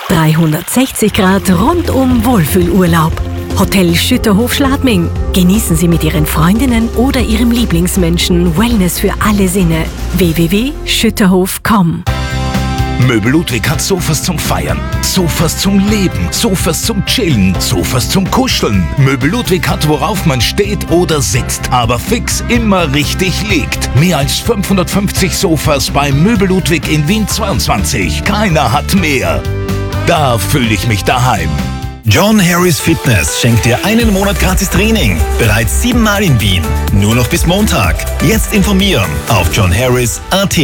360 Grad rundum Wohlfühlurlaub. Hotel Schütterhof Schladming. Genießen Sie mit Ihren Freundinnen oder Ihrem Lieblingsmenschen Wellness für alle Sinne. www.schütterhof.com. Möbel Ludwig hat Sofas zum Feiern, Sofas zum Leben, Sofas zum Chillen, Sofas zum Kuscheln. Möbel Ludwig hat, worauf man steht oder sitzt, aber fix immer richtig liegt. Mehr als 550 Sofas bei Möbel Ludwig in Wien 22. Keiner hat mehr. Da fühle ich mich daheim. John Harris Fitness schenkt dir einen Monat gratis Training. Bereits 7 Mal in Wien. Nur noch bis Montag. Jetzt informieren auf johnharris.at.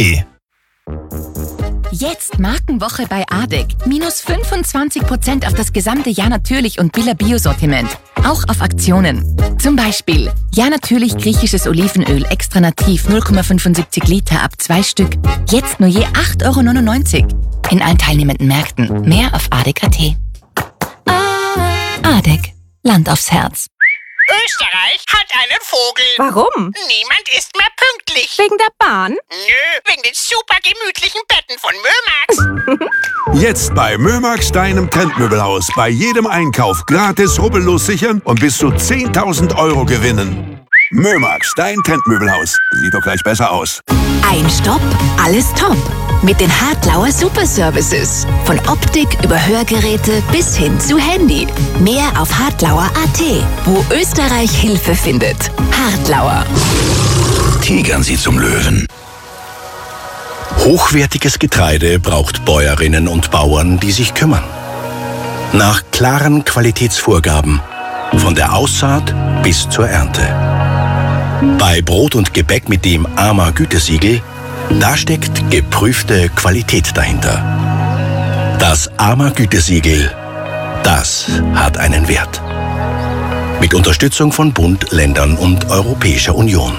Jetzt Markenwoche bei ADEC. Minus 25% auf das gesamte Ja Natürlich und Billa Bio-Sortiment. Auch auf Aktionen. Zum Beispiel Ja Natürlich griechisches Olivenöl extra nativ 0,75 Liter ab 2 Stück. Jetzt nur je 8,99 € in allen teilnehmenden Märkten. Mehr auf ADEC.at. ADEC. Land aufs Herz. Österreich hat einen Vogel. Warum? Niemand ist mehr pünktlich. Wegen der Bahn? Nö, wegen den super gemütlichen Betten von Mömax. Jetzt bei Mömax, deinem Trendmöbelhaus. Bei jedem Einkauf gratis rubbellos sichern und bis zu 10.000 € gewinnen. Mömax, dein Trendmöbelhaus. Sieht doch gleich besser aus. Ein Stopp, alles top. Mit den Hartlauer Super Services. Von Optik über Hörgeräte bis hin zu Handy. Mehr auf hartlauer.at, wo Österreich Hilfe findet. Hartlauer. Tigern Sie zum Löwen. Hochwertiges Getreide braucht Bäuerinnen und Bauern, die sich kümmern. Nach klaren Qualitätsvorgaben. Von der Aussaat bis zur Ernte. Bei Brot und Gebäck mit dem AMA Gütesiegel, da steckt geprüfte Qualität dahinter. Das AMA Gütesiegel, das hat einen Wert. Mit Unterstützung von Bund, Ländern und Europäischer Union.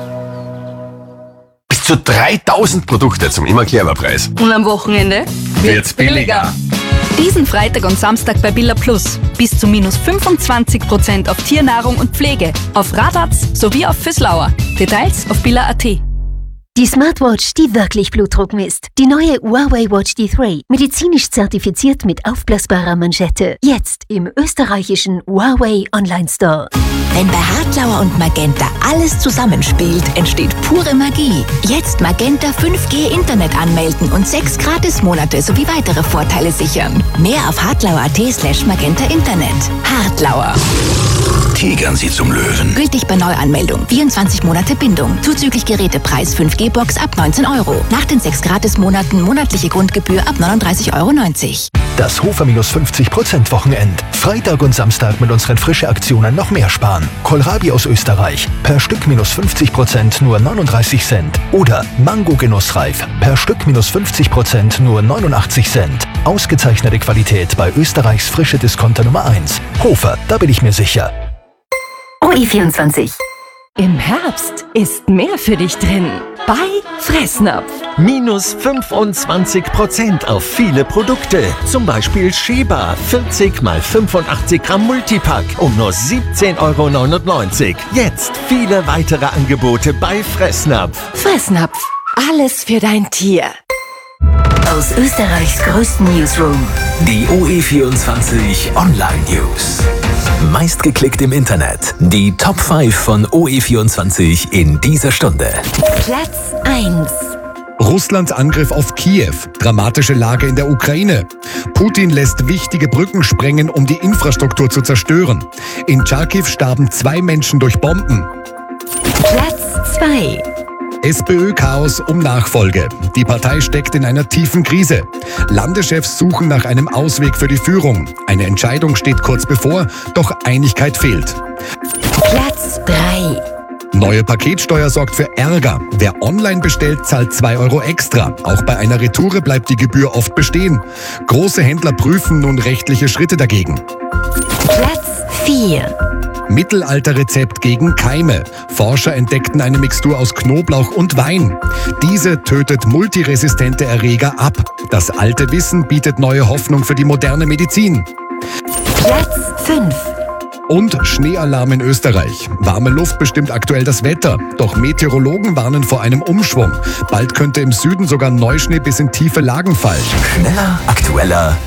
Bis zu 3000 Produkte zum immer Preis. Und am Wochenende Wird's billiger. Diesen Freitag und Samstag bei Billa Plus. Bis zu minus 25% auf Tiernahrung und Pflege, auf Radatz sowie auf Füßlauer. Details auf billa.at. Die Smartwatch, die wirklich Blutdruck misst. Die neue Huawei Watch D3. Medizinisch zertifiziert mit aufblasbarer Manschette. Jetzt im österreichischen Huawei Online Store. Wenn bei Hartlauer und Magenta alles zusammenspielt, entsteht pure Magie. Jetzt Magenta 5G Internet anmelden und 6 Gratismonate sowie weitere Vorteile sichern. Mehr auf hartlauer.at/Magenta Internet. Hartlauer. Tigern Sie zum Löwen. Gültig bei Neuanmeldung. 24 Monate Bindung. Zuzüglich Gerätepreis 5G-Box ab 19 €. Nach den 6 Gratismonaten monatliche Grundgebühr ab 39,90 €. Das Hofer minus 50% Wochenend. Freitag und Samstag mit unseren frische Aktionen noch mehr sparen. Kohlrabi aus Österreich. Per Stück minus 50% nur 39 Cent. Oder Mango Genussreif. Per Stück minus 50% nur 89 Cent. Ausgezeichnete Qualität bei Österreichs frische Discounter Nummer 1. Hofer, da bin ich mir sicher. OE24. Im Herbst ist mehr für dich drin. Bei Fressnapf. Minus 25% auf viele Produkte. Zum Beispiel Sheba 40 x 85 Gramm Multipack um nur 17,99 €. Jetzt viele weitere Angebote bei Fressnapf. Fressnapf. Alles für dein Tier. Aus Österreichs größten Newsroom. Die OE24 Online News. Meistgeklickt im Internet. Die Top 5 von OE24 in dieser Stunde. Platz 1. Russlands Angriff auf Kiew. Dramatische Lage in der Ukraine. Putin lässt wichtige Brücken sprengen, um die Infrastruktur zu zerstören. In Charkiw starben 2 Menschen durch Bomben. Platz 2. SPÖ-Chaos um Nachfolge. Die Partei steckt in einer tiefen Krise. Landeschefs suchen nach einem Ausweg für die Führung. Eine Entscheidung steht kurz bevor, doch Einigkeit fehlt. Platz 3. Neue Paketsteuer sorgt für Ärger. Wer online bestellt, zahlt 2 € extra. Auch bei einer Retoure bleibt die Gebühr oft bestehen. Große Händler prüfen nun rechtliche Schritte dagegen. Platz 4. Mittelalterrezept gegen Keime. Forscher entdeckten eine Mixtur aus Knoblauch und Wein. Diese tötet multiresistente Erreger ab. Das alte Wissen bietet neue Hoffnung für die moderne Medizin. Platz 5. Und Schneealarm in Österreich. Warme Luft bestimmt aktuell das Wetter. Doch Meteorologen warnen vor einem Umschwung. Bald könnte im Süden sogar Neuschnee bis in tiefe Lagen fallen. Schneller, aktueller,